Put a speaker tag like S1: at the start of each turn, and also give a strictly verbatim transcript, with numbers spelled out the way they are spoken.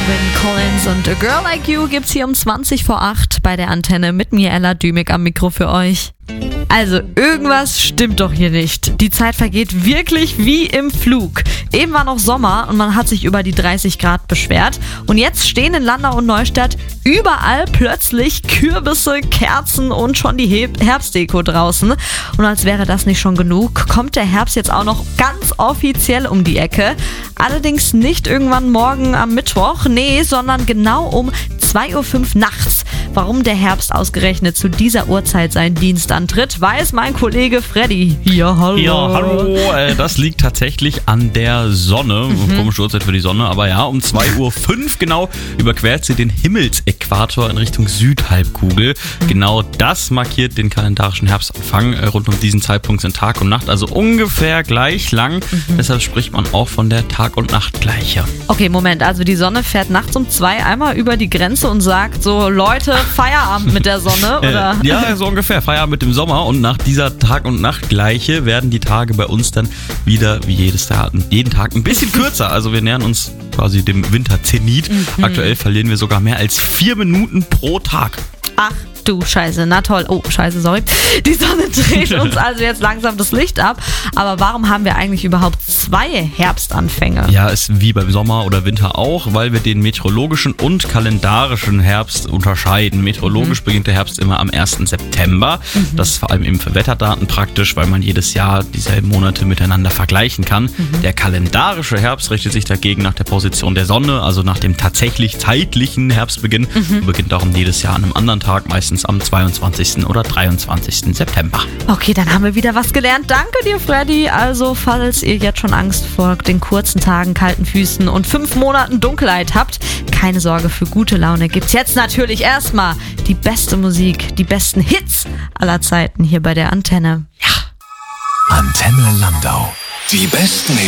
S1: Calvin Collins und A Girl Like You gibt's hier um zwanzig vor acht bei der Antenne mit mir, Ella Dümig, am Mikro für euch. Also, irgendwas stimmt doch hier nicht. Die Zeit vergeht wirklich wie im Flug. Eben war noch Sommer und man hat sich über die dreißig Grad beschwert. Und jetzt stehen in Landau und Neustadt überall plötzlich Kürbisse, Kerzen und schon die He- Herbstdeko draußen. Und als wäre das nicht schon genug, kommt der Herbst jetzt auch noch ganz offiziell um die Ecke. Allerdings nicht irgendwann morgen am Mittwoch, nee, sondern genau um zwei Uhr fünf nachts. Warum der Herbst ausgerechnet zu dieser Uhrzeit seinen Dienst antritt, weiß mein Kollege Freddy. Ja, hallo.
S2: Ja, hallo. Äh, das liegt tatsächlich an der Sonne. Mhm. Komische Uhrzeit für die Sonne, aber ja, um zwei Uhr fünf genau überquert sie den Himmelsäquator in Richtung Südhalbkugel. Mhm. Genau das markiert den kalendarischen Herbstanfang. Äh, rund um diesen Zeitpunkt sind Tag und Nacht also ungefähr gleich lang. Mhm. Deshalb spricht man auch von der Tag- und Nachtgleiche.
S1: Okay, Moment, also die Sonne fährt nachts um zwei einmal über die Grenze und sagt so, Leute, Feierabend mit der Sonne, oder?
S2: Äh, ja, so ungefähr. Feierabend mit dem Sommer, und nach dieser Tag- und Nachtgleiche werden die Tage bei uns dann wieder wie jedes Tag, jeden Tag ein bisschen kürzer. Also wir nähern uns quasi dem Winterzenit. Mhm. Aktuell verlieren wir sogar mehr als vier Minuten pro Tag.
S1: Ach du Scheiße, na toll. Oh, Scheiße, sorry. Die Sonne dreht uns also jetzt langsam das Licht ab. Aber warum haben wir eigentlich überhaupt zwei Herbstanfänge?
S2: Ja, ist wie beim Sommer oder Winter auch, weil wir den meteorologischen und kalendarischen Herbst unterscheiden. Meteorologisch mhm. beginnt der Herbst immer am ersten September. Mhm. Das ist vor allem eben für Wetterdaten praktisch, weil man jedes Jahr dieselben Monate miteinander vergleichen kann. Mhm. Der kalendarische Herbst richtet sich dagegen nach der Position der Sonne, also nach dem tatsächlich zeitlichen Herbstbeginn. Mhm. Und beginnt darum jedes Jahr an einem anderen Tag, meistens am zweiundzwanzigsten oder dreiundzwanzigsten September.
S1: Okay, dann haben wir wieder was gelernt. Danke dir, Freddy. Also, falls ihr jetzt schon Angst vor den kurzen Tagen, kalten Füßen und fünf Monaten Dunkelheit habt, keine Sorge, für gute Laune gibt's jetzt natürlich erstmal die beste Musik, die besten Hits aller Zeiten hier bei der Antenne.
S3: Ja. Antenne Landau. Die besten